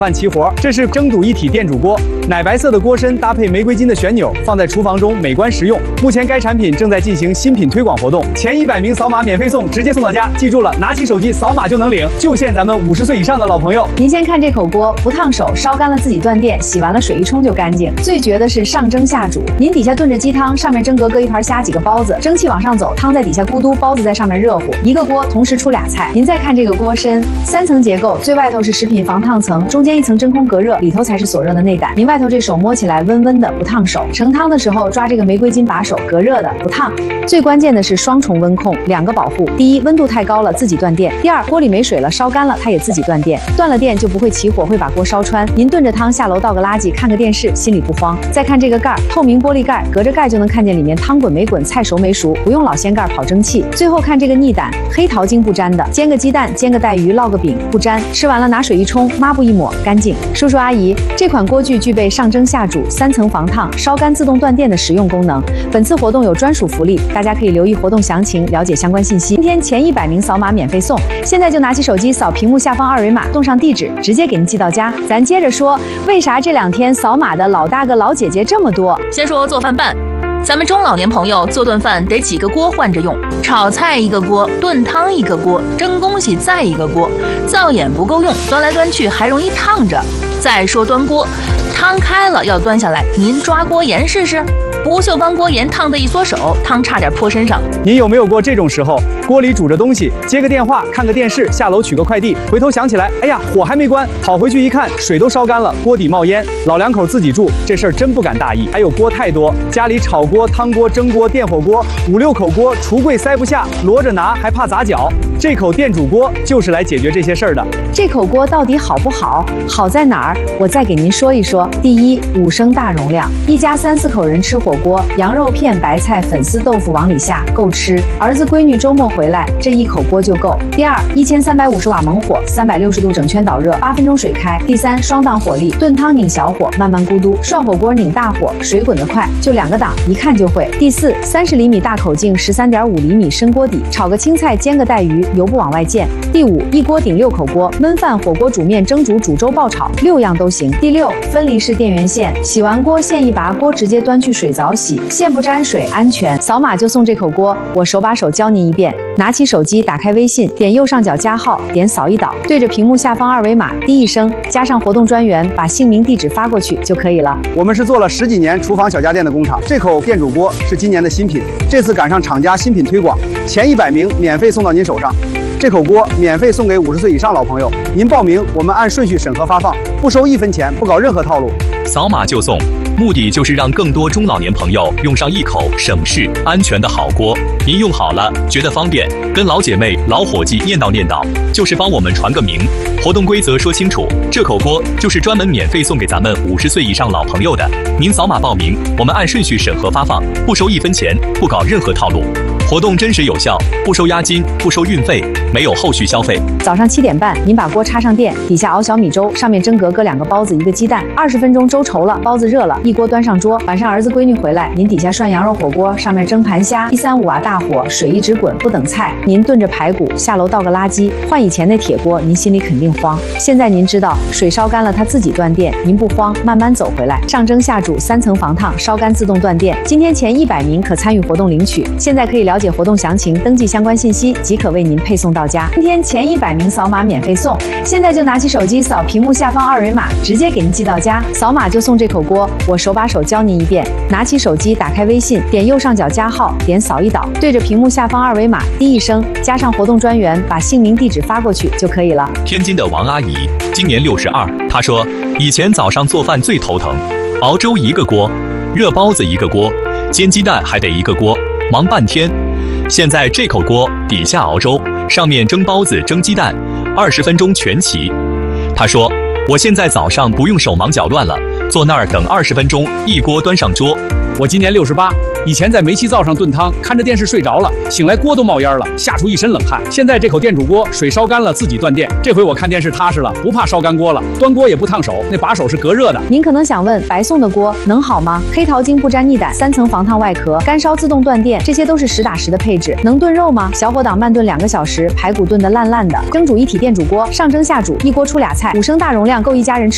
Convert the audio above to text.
饭齐活，这是蒸煮一体电煮锅，奶白色的锅身搭配玫瑰金的旋钮，放在厨房中美观实用。目前该产品正在进行新品推广活动，前100名扫码免费送，直接送到家。记住了，拿起手机扫码就能领，就限咱们50岁以上的老朋友。 您先看这口锅，不烫手，烧干了自己断电，洗完了水一冲就干净。最绝的是上蒸下煮，您底下炖着鸡汤，上面蒸格一盘虾几个包子，蒸汽往上走，汤在底下咕嘟，包子在上面热乎，一个锅同时出2菜。您再看这个锅身，3层结构，最外头是食品防烫层，中间一层真空隔热，里头才是锁热的内胆。您外头这手摸起来温温的，不烫手。盛汤的时候抓这个玫瑰金把手，隔热的，不烫。最关键的是双重温控，2个保护。第一，温度太高了自己断电；第二，锅里没水了，烧干了它也自己断电。断了电就不会起火，会把锅烧穿。您炖着汤下楼倒个垃圾，看个电视，心里不慌。再看这个盖，透明玻璃盖，隔着盖就能看见里面汤滚没滚，菜熟没熟，不用老掀盖跑蒸汽。最后看这个逆胆，黑桃精不粘的，煎个鸡蛋，煎个带鱼，烙个饼不粘。吃完了拿水一冲，抹布一抹，干净。叔叔阿姨，这款锅具具备上蒸下煮、3层防烫、烧干自动断电的实用功能。本次活动有专属福利，大家可以留意活动详情，了解相关信息。今天前100名扫码免费送，现在就拿起手机扫屏幕下方2维码，动上地址，直接给您寄到家。咱接着说，为啥这2天扫码的老大哥老姐姐这么多？ 先说做饭办。咱们中老年朋友做顿饭得几个锅换着用，炒菜一个锅，炖汤一个锅，蒸东西再一个锅，灶眼不够用，端来端去还容易烫着。再说端锅，汤开了要端下来，您抓锅沿试试。不锈钢锅沿烫得一缩手，汤差点泼身上。 您有没有过这种时候？锅里煮着东西，接个电话，看个电视，下楼取个快递，回头想起来，哎呀，火还没关，跑回去一看，水都烧干了，锅底冒烟。老两口自己住，这事儿真不敢大意。还有锅太多，家里炒锅、汤锅、蒸锅、电火锅，5、6口锅，橱柜塞不下，摞着拿还怕砸脚。这口电煮锅就是来解决这些事儿的。 这口锅到底好不好？好在哪儿？我再给您说一说。第一，5升大容量，一家3、4口人吃火锅，羊肉片、白菜、粉丝、豆腐往里下，够吃。儿子闺女周末回来，这1口锅就够。第二，1350瓦猛火，360度整圈导热，8分钟水开。第三，双档火力，炖汤拧小火，慢慢咕嘟；涮火锅拧大火，水滚得快，就2个档，一看就会。第四，30厘米大口径，13.5厘米深锅底，炒个青菜，煎个带鱼，油不往外溅。第五，一锅顶6口锅，焖饭、火锅、煮面、蒸煮、煮粥、爆炒，6样都行。第六，分离式电源线，洗完锅线一拔，锅直接端去水澡洗，线不沾水，安全。扫码就送这口锅，我手把手教您一遍。拿起手机，打开微信，点右上角加号，点扫一导，对着屏幕下方2维码，滴一声，加上活动专员，把姓名、地址发过去就可以了。 我们是做了10几年厨房小家电的工厂，这口电煮锅是今年的新品，这次赶上厂家新品推广，前100名免费送到您手上。这口锅免费送给50岁以上老朋友，您报名，我们按顺序审核发放，不收1分钱，不搞任何套路。 扫码就送，目的就是让更多中老年朋友用上一口省事、安全的好锅。您用好了，觉得方便，跟老姐妹、老伙计念叨念叨，就是帮我们传个名。活动规则说清楚，这口锅就是专门免费送给咱们50岁以上老朋友的。您扫码报名，我们按顺序审核发放，不收1分钱，不搞任何套路。活动真实有效，不收押金，不收运费，没有后续消费。 早上7点半，您把锅插上电，底下熬小米粥，上面蒸格2个包子1个鸡蛋，20分钟粥稠了，包子热了，一锅端上桌。晚上儿子闺女回来，您底下涮羊肉火锅，上面蒸盘虾，135瓦大火，水一直滚，不等菜。您炖着排骨，下楼倒个垃圾。换以前那铁锅，您心里肯定慌。现在您知道，水烧干了它自己断电，您不慌，慢慢走回来。上蒸下煮，3层防烫，烧干自动断电。今天前100名可参与活动领取，现在可以了解活动详情，登记相关信息，即可为您配送到家。今天前100名扫码免费送，现在就拿起手机扫屏幕下方2维码，直接给您寄到家。扫码就送这口锅，我手把手教您一遍。拿起手机，打开微信，点右上角加号，点扫一导，对着屏幕下方2维码，滴一声，加上活动专员，把姓名、地址发过去就可以了。 天津的王阿姨今年62，她说以前早上做饭最头疼，熬粥1个锅，热包子1个锅，煎鸡蛋还得1个锅，忙半天。现在这口锅底下熬粥，上面蒸包子、蒸鸡蛋，20分钟全齐。她说我现在早上不用手忙脚乱了，坐那儿等20分钟，一锅端上桌。 我今年68，以前在煤气灶上炖汤，看着电视睡着了，醒来锅都冒烟了，吓出一身冷汗。现在这口电煮锅，水烧干了自己断电，这回我看电视踏实了，不怕烧干锅了。端锅也不烫手，那把手是隔热的。 您可能想问，白送的锅能好吗？黑桃精不沾逆胆，3层防烫外壳，干烧自动断电，这些都是实打实的配置。能炖肉吗？小火档慢炖2个小时，排骨炖得烂烂的。蒸煮一体电煮锅，上蒸下煮，一锅出2菜，5升大容量，够一家人吃。